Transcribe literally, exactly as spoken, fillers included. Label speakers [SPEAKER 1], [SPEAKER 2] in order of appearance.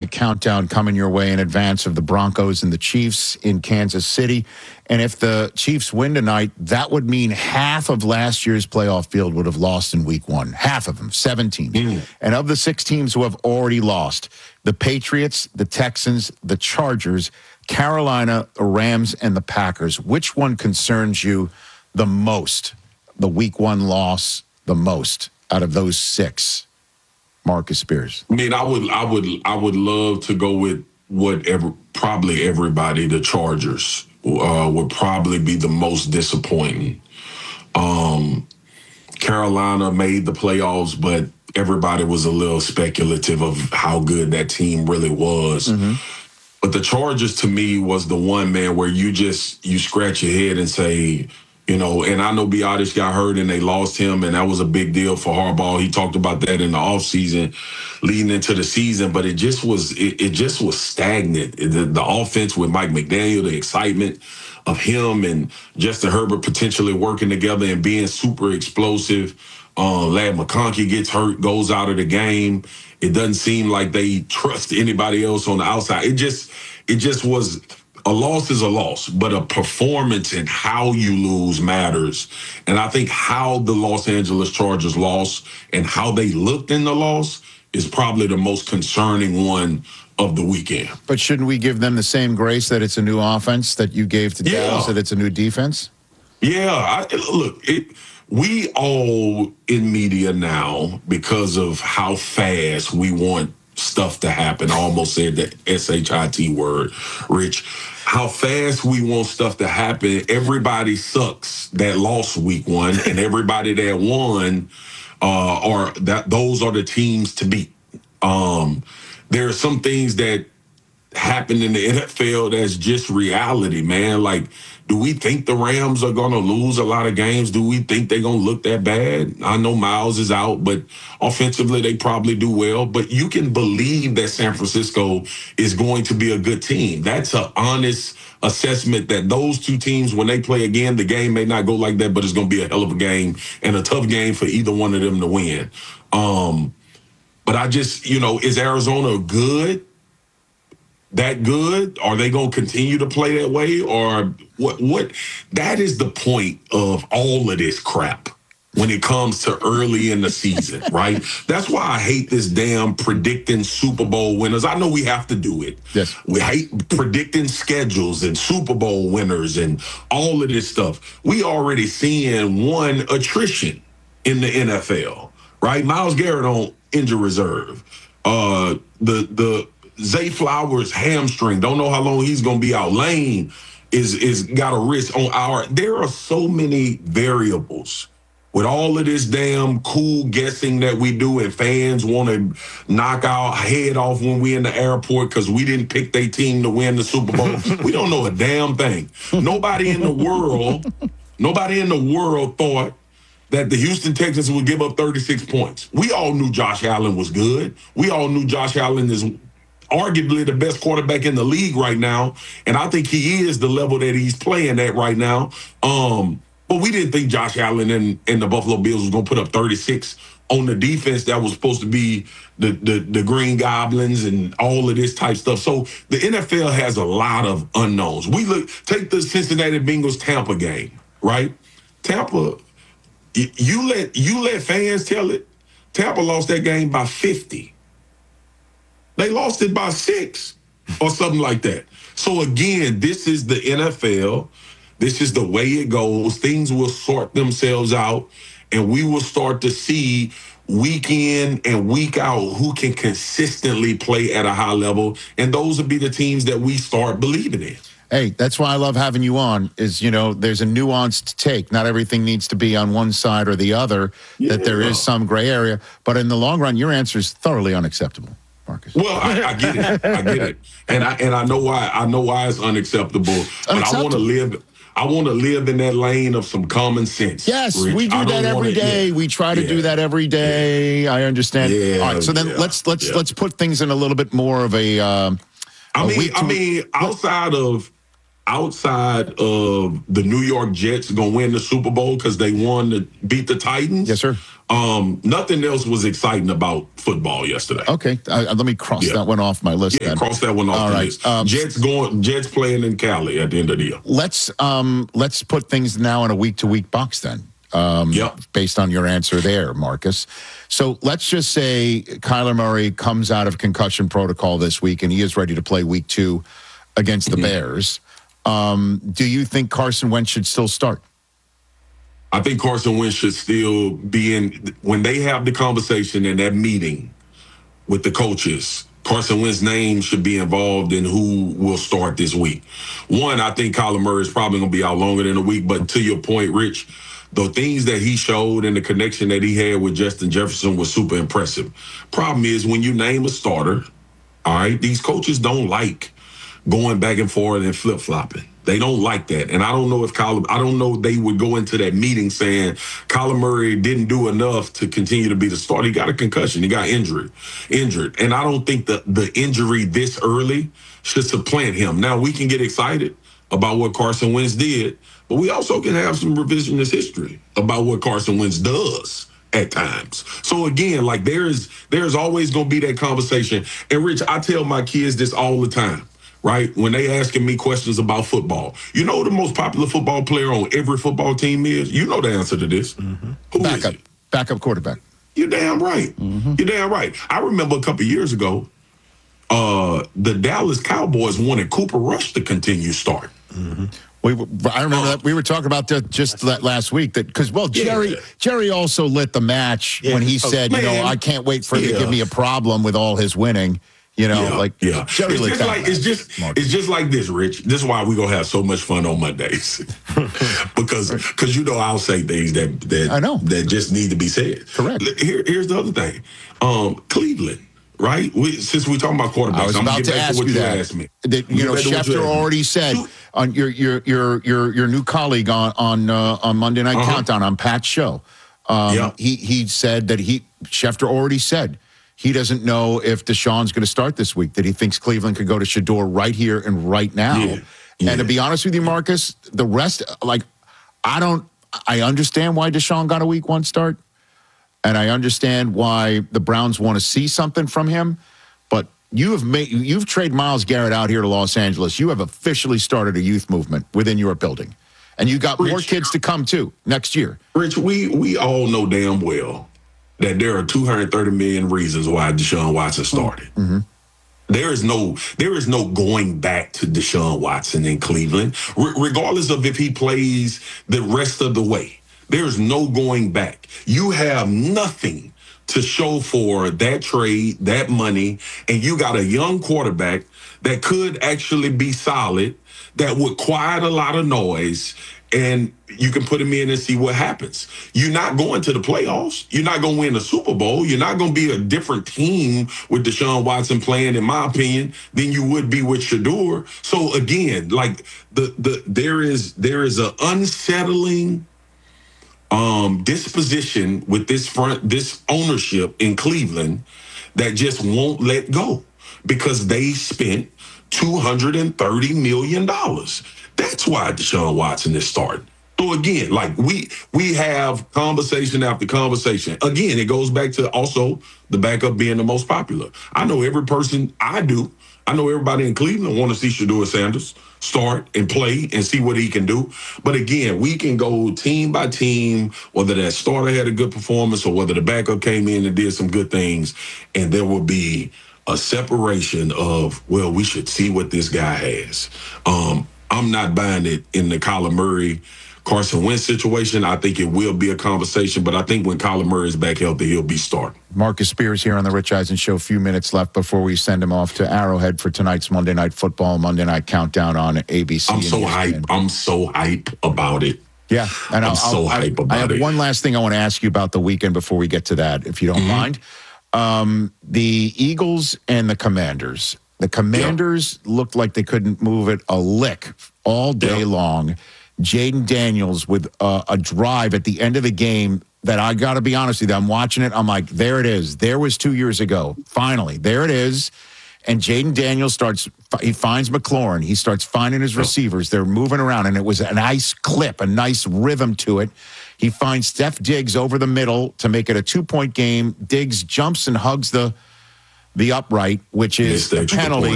[SPEAKER 1] countdown coming your way in advance of the Broncos and the Chiefs in Kansas City. And if the Chiefs win tonight, that would mean half of last year's playoff field would have lost in week one. Half of them, seven teams. Mm. And of the six teams who have already lost, the Patriots, the Texans, the Chargers, Carolina, the Rams, and the Packers. Which one concerns you the most? The week one loss the most out of those six? Marcus Spears.
[SPEAKER 2] I mean, I would, I would, I would love to go with whatever. Probably everybody. The Chargers uh, would probably be the most disappointing. Um, Carolina made the playoffs, but everybody was a little speculative of how good that team really was. Mm-hmm. But the Chargers, to me, was the one, man, where you just you scratch your head and say, you know, and I know Biotish got hurt and they lost him, and that was a big deal for Harbaugh. He talked about that in the offseason leading into the season, but it just was it, it just was stagnant. The, the offense with Mike McDaniel, the excitement of him and Justin Herbert potentially working together and being super explosive. Uh, Ladd McConkey gets hurt, goes out of the game. It doesn't seem like they trust anybody else on the outside. It just it just was a loss is a loss, but a performance and how you lose matters. And I think how the Los Angeles Chargers lost and how they looked in the loss is probably the most concerning one of the weekend.
[SPEAKER 1] But shouldn't we give them the same grace that it's a new offense that you gave to
[SPEAKER 2] yeah.
[SPEAKER 1] Dallas, that it's a new defense?
[SPEAKER 2] Yeah, I, look, it, we all in media now, because of how fast we want stuff to happen. I almost said the S H I T word, Rich. How fast we want stuff to happen. Everybody sucks that lost week one, and everybody that won uh, are that those are the teams to beat. Um, there are some things that happen in the N F L that's just reality, man. Like, do we think the Rams are going to lose a lot of games? Do we think they're going to look that bad? I know Miles is out, but offensively they probably do well. But you can believe that San Francisco is going to be a good team. That's an honest assessment that those two teams, when they play again, the game may not go like that, but it's going to be a hell of a game and a tough game for either one of them to win. Um, but I just, you know, is Arizona good? That good? Are they going to continue to play that way? Or what? What? That is the point of all of this crap when it comes to early in the season, right? That's why I hate this damn predicting Super Bowl winners. I know we have to do it.
[SPEAKER 1] Yes.
[SPEAKER 2] We hate predicting schedules and Super Bowl winners and all of this stuff. We already seeing one attrition in the N F L, right? Myles Garrett on injury reserve. Uh, the the Zay Flowers hamstring. Don't know how long he's going to be out. Lane is is got a wrist on our. There are so many variables with all of this damn cool guessing that we do, and fans want to knock our head off when we in the airport because we didn't pick their team to win the Super Bowl. We don't know a damn thing. Nobody in the world, nobody in the world thought that the Houston Texans would give up thirty-six points. We all knew Josh Allen was good. We all knew Josh Allen is arguably the best quarterback in the league right now, and I think he is the level that he's playing at right now. Um, but we didn't think Josh Allen and, and the Buffalo Bills was going to put up thirty-six on the defense that was supposed to be the, the the Green Goblins and all of this type stuff. So the N F L has a lot of unknowns. We look take the Cincinnati Bengals Tampa game, right? Tampa, you let you let fans tell it. Tampa lost that game by fifty. They lost it by six or something like that. So, again, this is the N F L. This is the way it goes. Things will sort themselves out, and we will start to see week in and week out who can consistently play at a high level, and those will be the teams that we start believing in.
[SPEAKER 1] Hey, that's why I love having you on is, you know, there's a nuanced take. Not everything needs to be on one side or the other, yeah. that there is some gray area. But in the long run, your answer is thoroughly unacceptable. Marcus.
[SPEAKER 2] Well, I, I get it. I get it, and I and I know why. I know why it's unacceptable. But unacceptable. I want to live. I want to live in that lane of some common sense.
[SPEAKER 1] Yes,
[SPEAKER 2] Rich.
[SPEAKER 1] we do that every day. Yeah. We try to yeah. do that every day. Yeah. I understand.
[SPEAKER 2] Yeah,
[SPEAKER 1] All right, so then
[SPEAKER 2] yeah.
[SPEAKER 1] let's let's
[SPEAKER 2] yeah.
[SPEAKER 1] let's put things in a little bit more of a. Uh,
[SPEAKER 2] I
[SPEAKER 1] a
[SPEAKER 2] mean, I mean, outside of outside of the New York Jets gonna win the Super Bowl because they won to beat the Titans.
[SPEAKER 1] Yes, sir.
[SPEAKER 2] Um, nothing else was exciting about football yesterday.
[SPEAKER 1] Okay, uh, let me cross
[SPEAKER 2] Yeah.
[SPEAKER 1] that one off my list.
[SPEAKER 2] Yeah,
[SPEAKER 1] then.
[SPEAKER 2] cross that one off
[SPEAKER 1] All
[SPEAKER 2] the
[SPEAKER 1] right.
[SPEAKER 2] list.
[SPEAKER 1] Um,
[SPEAKER 2] Jets going. Jets playing in Cali at the end of the year.
[SPEAKER 1] Let's um, let's put things now in a week to week box then. Um,
[SPEAKER 2] Yep.
[SPEAKER 1] Based on your answer there, Marcus. So let's just say Kyler Murray comes out of concussion protocol this week and he is ready to play week two against the
[SPEAKER 2] Mhm.
[SPEAKER 1] Bears. Um, do you think Carson Wentz should still start?
[SPEAKER 2] I think Carson Wentz should still be in when they have the conversation in that meeting with the coaches. Carson Wentz's name should be involved in who will start this week. One, I think Kyler Murray is probably going to be out longer than a week. But to your point, Rich, the things that he showed and the connection that he had with Justin Jefferson was super impressive. Problem is, when you name a starter, all right, these coaches don't like going back and forth and flip flopping. They don't like that. And I don't know if Kyler, I don't know they would go into that meeting saying Kyler Murray didn't do enough to continue to be the starter. He got a concussion. He got injured, injured. And I don't think that the injury this early should supplant him. Now, we can get excited about what Carson Wentz did, but we also can have some revisionist history about what Carson Wentz does at times. So again, like there is, there's always going to be that conversation. And Rich, I tell my kids this all the time. Right? When they asking me questions about football, you know who the most popular football player on every football team is? You know the answer to this. Mm-hmm. Who is
[SPEAKER 1] Backup,
[SPEAKER 2] it?
[SPEAKER 1] backup quarterback.
[SPEAKER 2] You're damn right. Mm-hmm. You're damn right. I remember a couple of years ago, uh, the Dallas Cowboys wanted Cooper Rush to continue start.
[SPEAKER 1] Mm-hmm. We, I remember that we were talking about that just that last week. That because well, Jerry,
[SPEAKER 2] Yeah.
[SPEAKER 1] Jerry also lit the match yeah. when he said,
[SPEAKER 2] Man.
[SPEAKER 1] you know, I can't wait for him
[SPEAKER 2] Yeah.
[SPEAKER 1] to give me a problem with all his winning. You know,
[SPEAKER 2] yeah,
[SPEAKER 1] like
[SPEAKER 2] yeah.
[SPEAKER 1] Jerry
[SPEAKER 2] It's
[SPEAKER 1] lit
[SPEAKER 2] just
[SPEAKER 1] that
[SPEAKER 2] like
[SPEAKER 1] match.
[SPEAKER 2] it's just
[SPEAKER 1] Marcus.
[SPEAKER 2] it's just like this, Rich. This is why we're gonna have so much fun on Mondays. because because you know I'll say things that that
[SPEAKER 1] I know
[SPEAKER 2] that just need to be said.
[SPEAKER 1] Correct.
[SPEAKER 2] Here, here's the other thing. Um, Cleveland, right? We, since we're talking about quarterbacks,
[SPEAKER 1] I was
[SPEAKER 2] I'm
[SPEAKER 1] about to ask
[SPEAKER 2] what
[SPEAKER 1] you
[SPEAKER 2] you
[SPEAKER 1] that.
[SPEAKER 2] asked me.
[SPEAKER 1] That you know, Schefter already said on your your your your your new colleague on on uh, on Monday Night uh-huh. Countdown on Pat's show. Um,
[SPEAKER 2] yeah.
[SPEAKER 1] He he said that he Schefter already said he doesn't know if Deshaun's going to start this week. That he thinks Cleveland could go to Shador right here and right now.
[SPEAKER 2] Yeah. Yeah.
[SPEAKER 1] And to be honest with you, Marcus, the rest like I don't. I understand why Deshaun got a week one start, and I understand why the Browns want to see something from him. But you have made you've traded Myles Garrett out here to Los Angeles. You have officially started a youth movement within your building, and you got
[SPEAKER 2] Rich,
[SPEAKER 1] more kids to come too next year.
[SPEAKER 2] Rich, we we all know damn well that there are two hundred thirty million reasons why Deshaun Watson started.
[SPEAKER 1] Mm-hmm.
[SPEAKER 2] There is no there is no going back to Deshaun Watson in Cleveland, R- regardless of if he plays the rest of the way. There is no going back. You have nothing to show for that trade, that money, and you got a young quarterback that could actually be solid, that would quiet a lot of noise, and you can put him in and see what happens. You're not going to the playoffs. You're not going to win the Super Bowl. You're not going to be a different team with Deshaun Watson playing, in my opinion, than you would be with Shador. So again, like the the there is there is an unsettling um, disposition with this front this ownership in Cleveland that just won't let go because they spent two hundred thirty million dollars. That's why Deshaun Watson is starting. So again, like we we have conversation after conversation. Again, it goes back to also the backup being the most popular. I know every person I do. I know everybody in Cleveland want to see Shador Sanders start and play and see what he can do. But again, we can go team by team, whether that starter had a good performance or whether the backup came in and did some good things, and there will be a separation of, well, we should see what this guy has. Um, I'm not buying it in the Kyler Murray, Carson Wentz situation. I think it will be a conversation, but I think when Kyler Murray is back healthy, he'll be starting.
[SPEAKER 1] Marcus Spears here on the Rich Eisen Show. A few minutes left before we send him off to Arrowhead for tonight's Monday Night Football, Monday Night Countdown on A B C.
[SPEAKER 2] I'm so hype. I'm so hype about it.
[SPEAKER 1] Yeah, and
[SPEAKER 2] I'm
[SPEAKER 1] I'll,
[SPEAKER 2] so
[SPEAKER 1] I'll,
[SPEAKER 2] hype
[SPEAKER 1] I,
[SPEAKER 2] about
[SPEAKER 1] I have
[SPEAKER 2] it.
[SPEAKER 1] one last thing I want to ask you about the weekend before we get to that, if you don't mm-hmm. mind. Um, the Eagles and the Commanders. The Commanders yep. looked like they couldn't move it a lick all day yep. long. Jaden Daniels with uh, a drive at the end of the game that I got to be honest with you, I'm watching it. I'm like, there it is. There was two years ago. Finally, there it is. And Jaden Daniels starts, he finds McLaurin. He starts finding his receivers. They're moving around, and it was a nice clip, a nice rhythm to it. He finds Steph Diggs over the middle to make it a two-point game. Diggs jumps and hugs the the upright, which is
[SPEAKER 2] Missed the
[SPEAKER 1] a
[SPEAKER 2] extra
[SPEAKER 1] penalty.
[SPEAKER 2] point.